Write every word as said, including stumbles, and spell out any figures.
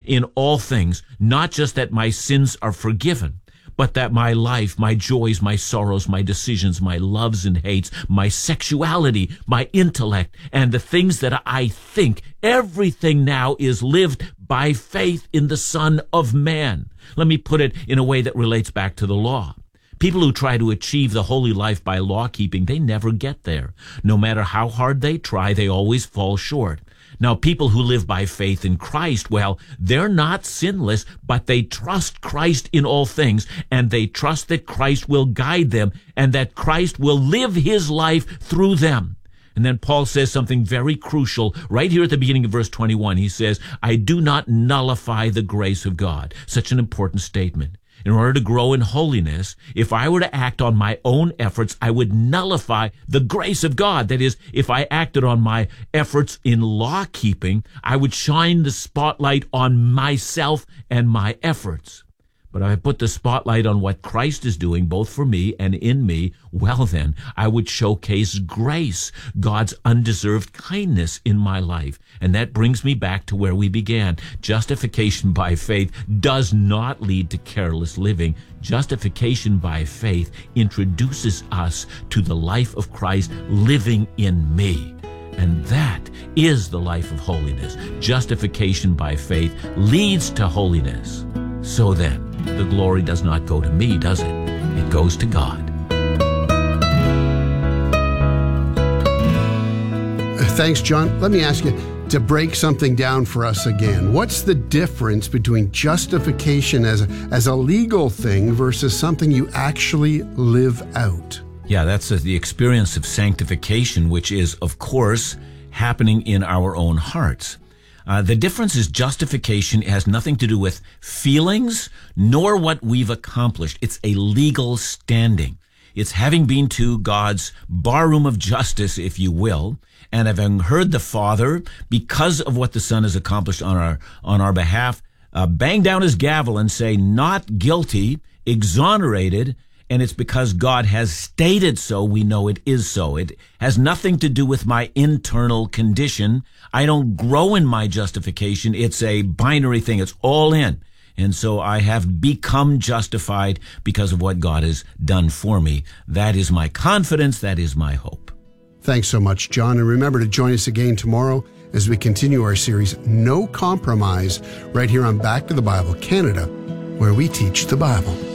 in all things, not just that my sins are forgiven, but that my life, my joys, my sorrows, my decisions, my loves and hates, my sexuality, my intellect, and the things that I think, everything now is lived by faith in the Son of Man. Let me put it in a way that relates back to the law. People who try to achieve the holy life by law keeping, they never get there. No matter how hard they try, they always fall short. Now, people who live by faith in Christ, well, they're not sinless, but they trust Christ in all things, and they trust that Christ will guide them and that Christ will live his life through them. And then Paul says something very crucial right here at the beginning of verse twenty-one. He says, I do not nullify the grace of God. Such an important statement. In order to grow in holiness, if I were to act on my own efforts, I would nullify the grace of God. That is, if I acted on my efforts in law keeping, I would shine the spotlight on myself and my efforts. But if I put the spotlight on what Christ is doing, both for me and in me, well then, I would showcase grace, God's undeserved kindness in my life. And that brings me back to where we began. Justification by faith does not lead to careless living. Justification by faith introduces us to the life of Christ living in me. And that is the life of holiness. Justification by faith leads to holiness. So then, the glory does not go to me, does it? It goes to God. Thanks, John. Let me ask you to break something down for us again. What's the difference between justification as a, as a legal thing versus something you actually live out? Yeah, that's the experience of sanctification, which is, of course, happening in our own hearts. Uh, the difference is justification has nothing to do with feelings nor what we've accomplished. It's a legal standing. It's having been to God's barroom of justice, if you will, and having heard the Father, because of what the Son has accomplished on our on our behalf, uh, bang down his gavel and say, not guilty, exonerated, and it's because God has stated so, we know it is so. It has nothing to do with my internal condition. I don't grow in my justification. It's a binary thing. It's all in. And so I have become justified because of what God has done for me. That is my confidence. That is my hope. Thanks so much, John. And remember to join us again tomorrow as we continue our series, No Compromise, right here on Back to the Bible Canada, where we teach the Bible.